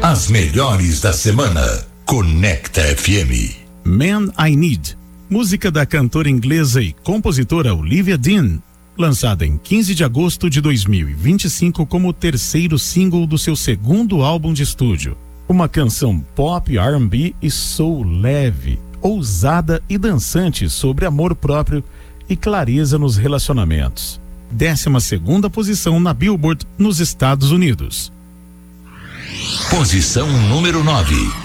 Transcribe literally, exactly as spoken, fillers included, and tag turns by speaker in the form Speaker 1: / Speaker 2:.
Speaker 1: As melhores da semana. Conecta F M.
Speaker 2: Man I Need, música da cantora inglesa e compositora Olivia Dean, lançada em quinze de agosto de dois mil e vinte e cinco como o terceiro single do seu segundo álbum de estúdio. Uma canção pop, R and B e soul leve, ousada e dançante sobre amor próprio e clareza nos relacionamentos. Décima segunda posição na Billboard nos Estados Unidos.
Speaker 1: Posição número nove.